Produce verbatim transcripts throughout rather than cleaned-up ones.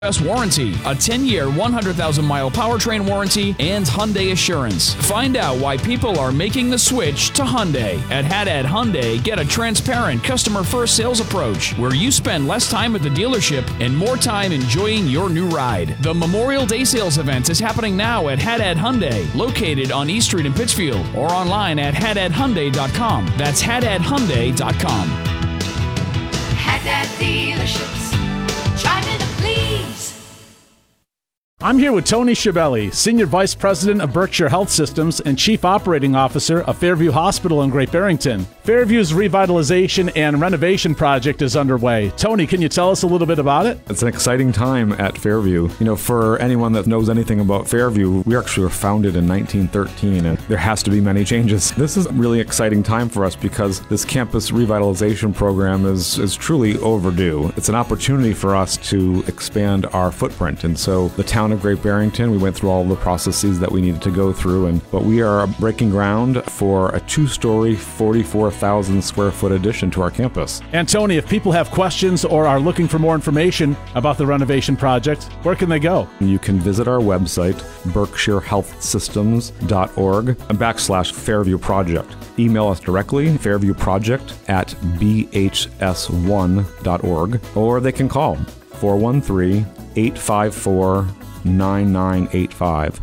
Best warranty, a ten-year, one hundred thousand mile powertrain warranty, and Hyundai Assurance. Find out why people are making the switch to Hyundai. At Haddad Hyundai, get a transparent, customer-first sales approach where you spend less time at the dealership and more time enjoying your new ride. The Memorial Day sales event is happening now at Haddad Hyundai, located on East Street in Pittsfield, or online at haddad hyundai dot com. That's haddad hyundai dot com. Haddad Dealerships, driving to please. I'm here with Tony Schiavelli, Senior Vice President of Berkshire Health Systems and Chief Operating Officer of Fairview Hospital in Great Barrington. Fairview's revitalization and renovation project is underway. Tony, can you tell us a little bit about it? It's an exciting time at Fairview. You know, for anyone that knows anything about Fairview, we actually were founded in nineteen thirteen, and there has to be many changes. This is a really exciting time for us because this campus revitalization program is, is truly overdue. It's an opportunity for us to expand our footprint, and so the town of Great Barrington, we went through all the processes that we needed to go through, and but we are breaking ground for a two-story, forty-four thousand square foot addition to our campus. And Tony, if people have questions or are looking for more information about the renovation project, where can they go? You can visit our website, berkshire health systems dot org backslash Fairview Project. Email us directly, fairviewproject at b h s one dot org, or they can call four one three, eight five four, nine nine eight five.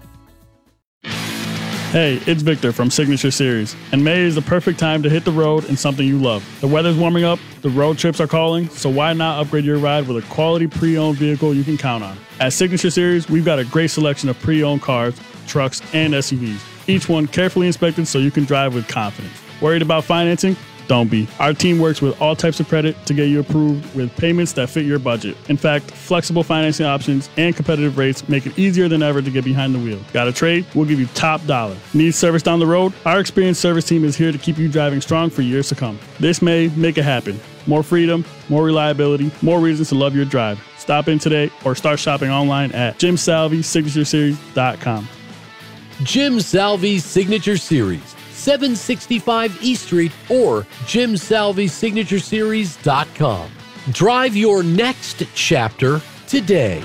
Hey, it's Victor from Signature Series, and May is the perfect time to hit the road in something you love. The weather's warming up, the road trips are calling, so why not upgrade your ride with a quality pre-owned vehicle you can count on? At Signature Series, we've got a great selection of pre-owned cars, trucks, and S U Vs, each one carefully inspected so you can drive with confidence. Worried about financing? Don't be. Our team works with all types of credit to get you approved with payments that fit your budget. In fact, flexible financing options and competitive rates make it easier than ever to get behind the wheel. Got a trade? We'll give you top dollar. Need service down the road? Our experienced service team is here to keep you driving strong for years to come. This May, make it happen. More freedom, more reliability, more reasons to love your drive. Stop in today or start shopping online at jim salvi signature series dot com. Jim Salvi's Signature Series, seven sixty-five East Street, or jim salvi signature series dot com. Drive your next chapter today.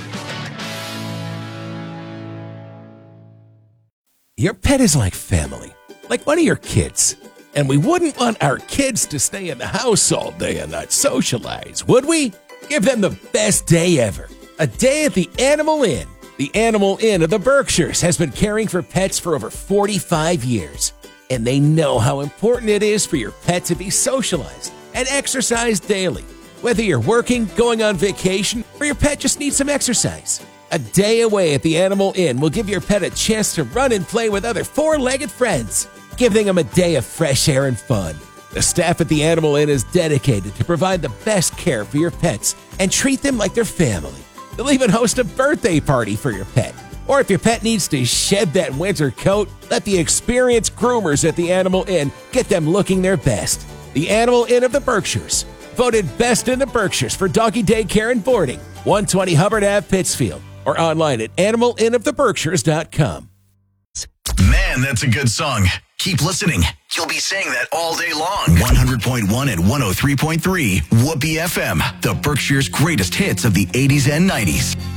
Your pet is like family, like one of your kids. And we wouldn't want our kids to stay in the house all day and not socialize, would we? Give them the best day ever. A day at the Animal Inn. The Animal Inn of the Berkshires has been caring for pets for over forty-five years. And they know how important it is for your pet to be socialized and exercise daily. Whether you're working, going on vacation, or your pet just needs some exercise. A day away at the Animal Inn will give your pet a chance to run and play with other four-legged friends, giving them a day of fresh air and fun. The staff at the Animal Inn is dedicated to provide the best care for your pets and treat them like their family. They'll even host a birthday party for your pet. Or if your pet needs to shed that winter coat, let the experienced groomers at the Animal Inn get them looking their best. The Animal Inn of the Berkshires, voted best in the Berkshires for doggy daycare and boarding. one twenty Hubbard Avenue, Pittsfield, or online at animal inn of the berkshires dot com. Man, that's a good song. Keep listening. You'll be saying that all day long. one hundred point one and one oh three point three Whoopee F M, the Berkshire's greatest hits of the eighties and nineties.